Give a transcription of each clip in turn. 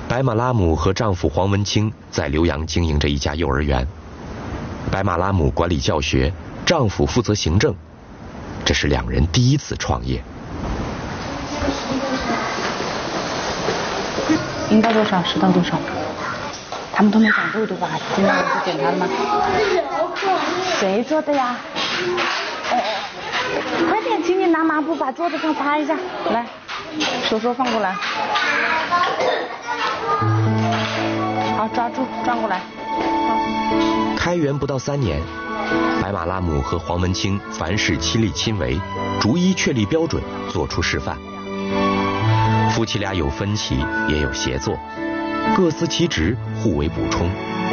白马拉姆和丈夫黄文清在浏阳经营着一家幼儿园，白马拉姆管理教学，丈夫负责行政。这是两人第一次创业。 应该多少10到多少？他们都没讲对吧？今天是检查了吗？谁做的呀？快点，请你拿抹布把桌子上擦一下。来，手放过来。好，抓住，转过来。 开园不到3年，白马拉姆和黄文清凡事亲力亲为，逐一确立标准，做出示范。夫妻俩有分歧，也有协作，各司其职，互为补充。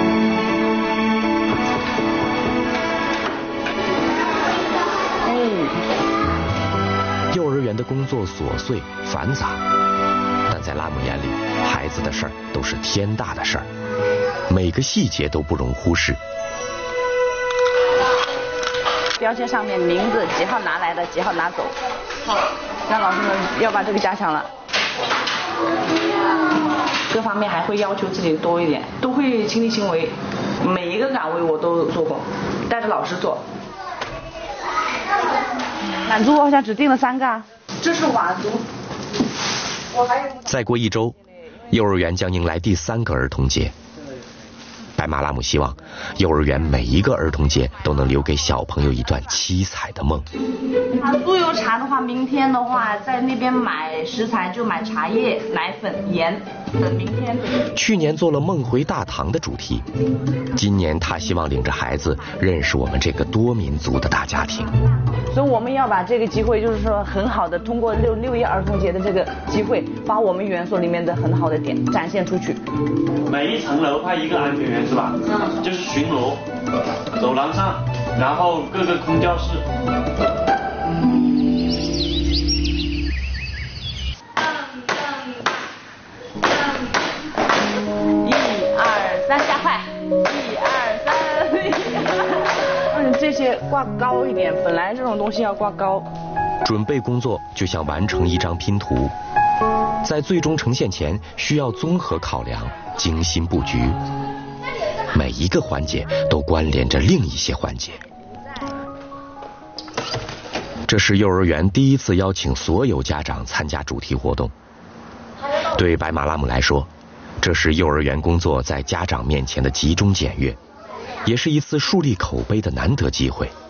幼儿园的工作琐碎繁杂，但在拉姆眼里，孩子的事儿都是天大的事儿，每个细节都不容忽视。 标签上面名字几号拿来的，几号拿走。好，让老师们要把这个加强了。各方面还会要求自己多一点，都会亲力亲为，每一个岗位我都做过，带着老师做。满足我好像只订了3个啊。这是佤族。 再过1周，幼儿园将迎来第3个儿童节。白马拉姆希望幼儿园每一个儿童节都能留给小朋友一段七彩的梦。 猪油茶的话，明天的话在那边买食材就买茶叶、奶粉、盐，等明天。 去年做了梦回大唐的主题，今年他希望领着孩子认识我们这个多民族的大家庭。 所以我们要把这个机会，就是说很好的通过6一儿童节的这个机会，把我们园所里面的很好的点展现出去。 每一层楼派1个安全员是吧？就是巡逻，走廊上，然后各个空教室。 1、2、3，加快！1、2、3，这些挂高一点，本来这种东西要挂高。 准备工作就像完成一张拼图，在最终呈现前需要综合考量，精心布局，每一个环节都关联着另一些环节。这是幼儿园第一次邀请所有家长参加主题活动。对白马拉姆来说，这是幼儿园工作在家长面前的集中检阅，也是一次树立口碑的难得机会。